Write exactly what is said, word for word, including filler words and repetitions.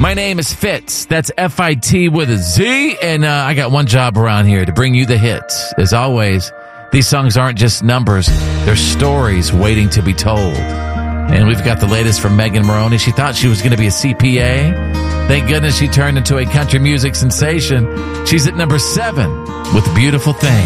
My name is Fitz. That's F I T with a Z. And uh, I got one job around here to bring you the hits. As always, these songs aren't just numbers. They're stories waiting to be told. And we've got the latest from Megan Moroney. She thought she was going to be a C P A. Thank goodness she turned into a country music sensation. She's at number seven with Beautiful Thing.